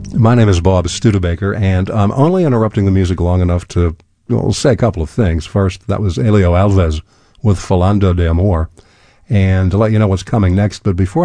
My name is Bob Studebaker, and I'm only interrupting the music long enough to say a couple of things. First, that was Elio Alves with Falando de Amor, and to let you know what's coming next. But before